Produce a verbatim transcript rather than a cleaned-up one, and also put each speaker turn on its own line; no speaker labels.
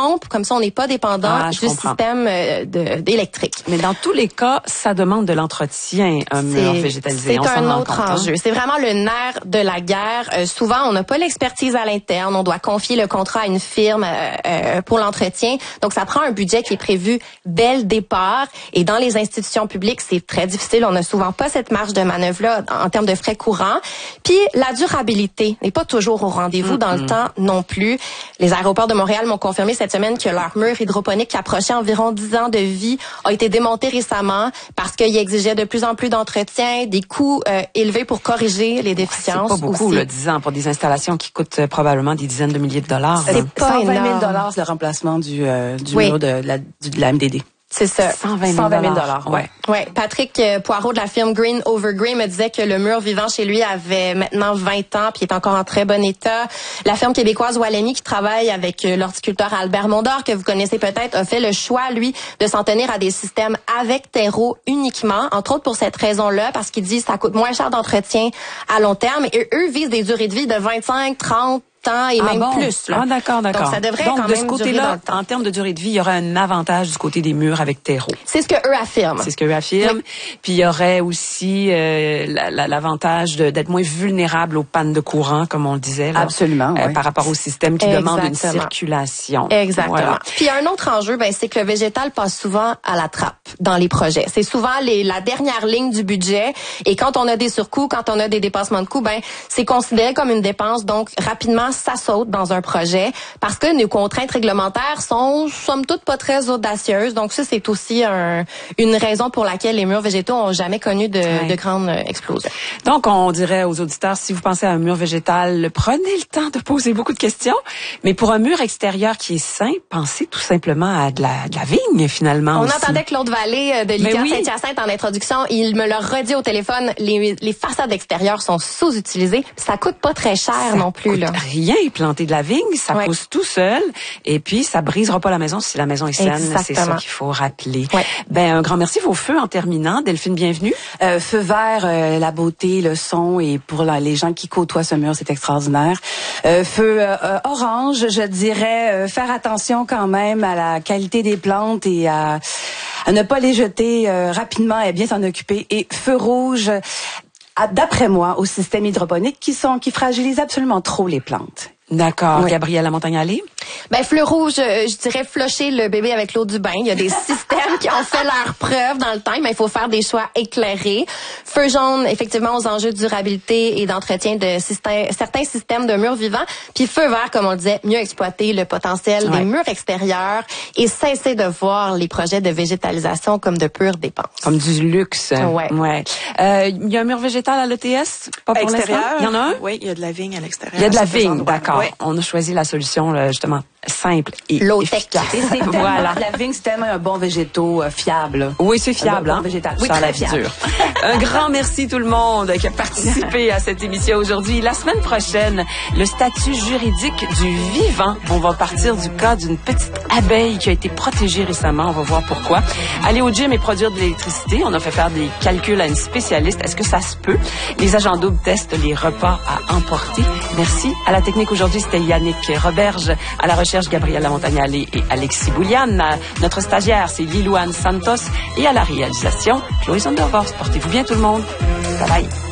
pompe, comme ça on n'est pas dépendant
ah,
du
comprends.
système euh, de, d'électrique.
Mais dans tous les cas, ça demande de l'entretien, un mur végétalisé.
C'est
on
un
s'en
autre
rend compte,
enjeu.
Hein?
C'est vraiment le nerf de la guerre. Euh, souvent, on n'a pas l'expertise à l'interne. On doit confier le contrat à une firme euh, euh, pour l'entretien. Donc, ça prend un budget qui est prévu dès le départ. Et dans les institutions publiques, c'est très difficile. On n'a souvent pas cette marge de manœuvre-là en termes de frais courants. Puis, la durabilité n'est pas toujours au rendez-vous mm-hmm. dans le temps non plus. Les aéroports de Montréal m'ont confirmé cette semaine que leur mur hydroponique qui approchait environ dix ans de vie a été démonté récemment parce qu'il exigeait de plus en plus d'entretien, des coûts euh, élevés pour corriger les déficiences.
C'est pas beaucoup,
aussi.
là, dix ans pour des installations qui coûtent euh, probablement des dizaines de milliers de dollars.
C'est
pas
cent vingt mille
dollars
le remplacement du, euh, du
oui.
mur de la, du, de la M D D.
C'est ça.
cent vingt mille dollars.
Ouais.
Ouais. Patrick Poirot de la firme Green Over Grey me disait que le mur vivant chez lui avait maintenant vingt ans puis est encore en très bon état. La firme québécoise Walemi qui travaille avec l'horticulteur Albert Mondor que vous connaissez peut-être a fait le choix lui de s'en tenir à des systèmes avec terreau uniquement, entre autres pour cette raison-là parce qu'il dit que ça coûte moins cher d'entretien à long terme et eux visent des durées de vie de vingt-cinq, trente temps et
ah
même
bon?
plus. Là.
Ah d'accord, d'accord.
Donc ça devrait
Donc,
quand
de
même
ce côté-là,
en
termes de durée de vie, il y aurait un avantage du côté des murs avec terreau.
C'est ce que eux affirment.
C'est ce qu'eux affirment. Oui. Puis il y aurait aussi euh, la, la, l'avantage de, d'être moins vulnérable aux pannes de courant, comme on le disait. Là,
Absolument.
euh,
oui.
Par rapport au système qui
Exactement.
demande une circulation.
Exactement.
Voilà.
Puis il y a un autre enjeu, ben c'est que le végétal passe souvent à la trappe dans les projets. C'est souvent les, la dernière ligne du budget. Et quand on a des surcoûts, quand on a des dépassements de coûts, ben c'est considéré comme une dépense. Donc rapidement, ça saute dans un projet parce que nos contraintes réglementaires sont somme toute pas très audacieuses. Donc ça, c'est aussi un, une raison pour laquelle les murs végétaux ont jamais connu de, ouais. de grandes explosions.
Donc on dirait aux auditeurs, si vous pensez à un mur végétal, prenez le temps de poser beaucoup de questions. Mais pour un mur extérieur qui est sain, pensez tout simplement à de la, de la vigne finalement.
On
aussi.
entendait Claude Vallée de l'I C A
oui.
Saint-Hyacinthe en introduction. Il me l'a redit au téléphone. Les, les façades extérieures sont sous-utilisées. Ça coûte pas très cher
ça
non plus.
Coûte
là.
Rien planter de la vigne, ça ouais. pousse tout seul et puis ça brisera pas la maison si la maison est saine. Exactement. C'est ça qu'il faut rappeler.
Ouais.
Ben un grand merci. Vos feux en terminant. Delphine, bienvenue.
Euh, feu vert, euh, la beauté, le son et pour la, les gens qui côtoient ce mur, c'est extraordinaire. Euh, feu euh, orange, je dirais euh, faire attention quand même à la qualité des plantes et à, à ne pas les jeter euh, rapidement et bien s'en occuper. Et feu rouge, d'après moi, au système hydroponique qui sont qui fragilisent absolument trop les plantes.
D'accord.
Oui.
Gabrielle Lamontagne-Allé?
Ben, feu rouge, je dirais flusher le bébé avec l'eau du bain. Il y a des systèmes qui ont fait leur preuve dans le temps, mais il faut faire des choix éclairés. Feu jaune, effectivement, aux enjeux de durabilité et d'entretien de système, certains systèmes de murs vivants. Puis feu vert, comme on le disait, mieux exploiter le potentiel ouais. des murs extérieurs et cesser de voir les projets de végétalisation comme de pures dépenses.
Comme du luxe.
Ouais.
ouais. Euh, il y a un mur végétal à l'E T S? Pas pour
extérieur?
l'instant? Il y en a un?
Oui, il y a de la vigne à l'extérieur.
Il y a de la vigne, d'accord.
Oui.
On a choisi la solution, là, justement, simple et
low-tech.
C'est voilà. La vigne, c'est tellement un bon végétaux euh, fiable.
Oui, c'est fiable.
Un
bon
hein? végétal.
Oui,
très
la
fiable.
dure. Un grand merci tout le monde qui a participé à cette émission aujourd'hui. La semaine prochaine, le statut juridique du vivant. On va partir du cas d'une petite abeille qui a été protégée récemment. On va voir pourquoi. Aller au gym et produire de l'électricité. On a fait faire des calculs à une spécialiste. Est-ce que ça se peut? Les agents doubles testent les repas à emporter. Merci. À la technique aujourd'hui, c'était Yannick Roberge. À la recherche, Gabrielle Lamontagne-Allé et Alexis Bouliane. Notre stagiaire, c'est Lilouane Santos. Et à la réalisation, Chloé Sondervorst. Portez-vous bien tout le monde. Bye bye.